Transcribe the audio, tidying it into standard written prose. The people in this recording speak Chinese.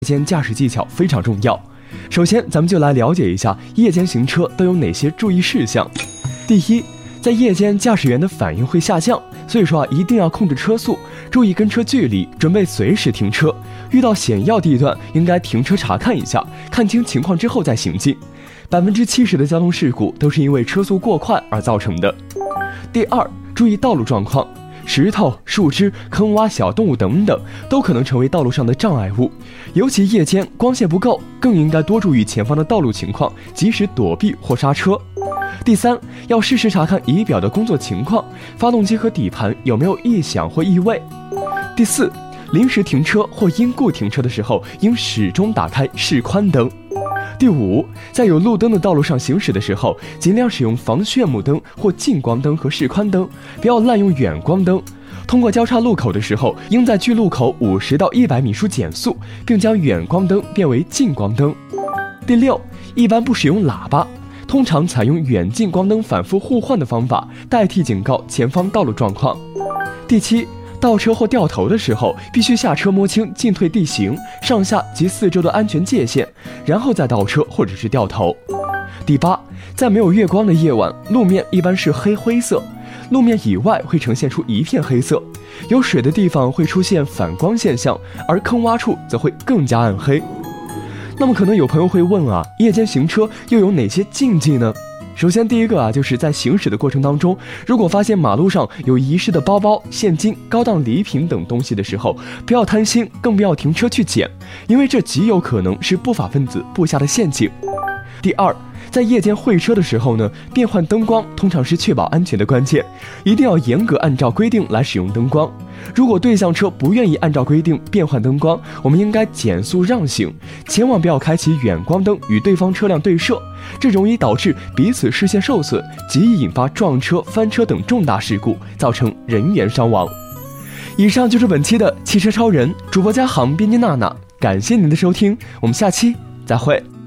间驾驶技巧非常重要。首先，咱们就来了解一下夜间行车都有哪些注意事项。第一，在夜间驾驶员的反应会下降，所以说一定要控制车速，注意跟车距离，准备随时停车。遇到险要地段，应该停车查看一下，看清情况之后再行进。70%的交通事故都是因为车速过快而造成的。第二，注意道路状况。石头、树枝、坑洼、小动物等等都可能成为道路上的障碍物，尤其夜间光线不够，更应该多注意前方的道路情况，及时躲避或刹车。第三，要适时查看仪表的工作情况，发动机和底盘有没有异响或异味。第四，临时停车或因故停车的时候，应始终打开示宽灯。第五，在有路灯的道路上行驶的时候，尽量使用防眩目灯或近光灯和示宽灯，不要滥用远光灯。通过交叉路口的时候，应在距路口50到100米处减速，并将远光灯变为近光灯。第六，一般不使用喇叭，通常采用远近光灯反复互换的方法，代替警告前方道路状况。第七，倒车或掉头的时候，必须下车摸清进退地形、上下及四周的安全界限，然后再倒车或者是掉头。第八，在没有月光的夜晚，路面一般是灰色，路面以外会呈现出一片黑色，有水的地方会出现反光现象，而坑洼处则会更加暗黑。那么可能有朋友会问啊，夜间行车又有哪些禁忌呢？首先第一个就是在行驶的过程当中，如果发现马路上有遗失的包包、现金、高档礼品等东西的时候，不要贪心，更不要停车去捡，因为这极有可能是不法分子布下的陷阱。第二，在夜间会车的时候呢，变换灯光通常是确保安全的关键，一定要严格按照规定来使用灯光。如果对向车不愿意按照规定变换灯光，我们应该减速让行，千万不要开启远光灯与对方车辆对射，这容易导致彼此视线受损，极易引发撞车、翻车等重大事故，造成人员伤亡。以上就是本期的汽车超人，主播嘉航，编辑娜娜，感谢您的收听，我们下期再会。